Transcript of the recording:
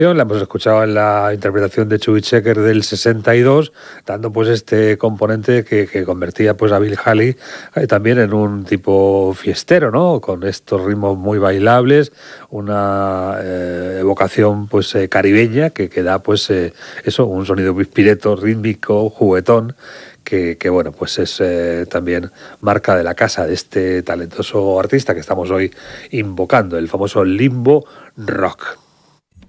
La hemos escuchado en la interpretación de Chubby Checker del 62, dando pues este componente que convertía pues a Bill Haley también en un tipo fiestero, ¿no? Con estos ritmos muy bailables, una evocación pues caribeña que da pues eso, un sonido pispireto, rítmico, juguetón, que bueno, pues es también marca de la casa de este talentoso artista que estamos hoy invocando, el famoso Limbo Rock.